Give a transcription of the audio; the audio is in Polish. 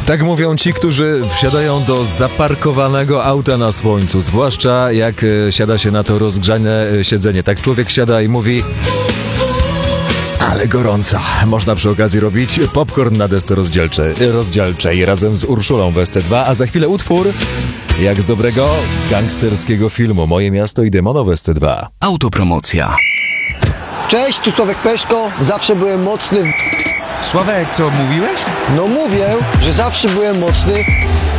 Tak mówią ci, którzy wsiadają do zaparkowanego auta na słońcu, zwłaszcza jak siada się na to rozgrzane siedzenie. Tak człowiek siada i mówi: ale gorąca. Można przy okazji robić popcorn na desce rozdzielczej razem z Urszulą w SC2, a za chwilę utwór jak z dobrego gangsterskiego filmu Moje miasto i demonowe SC2. Autopromocja. Cześć, tu Sławek Peszko. Zawsze byłem mocny. Sławek, co mówiłeś? No mówię, że zawsze byłem mocny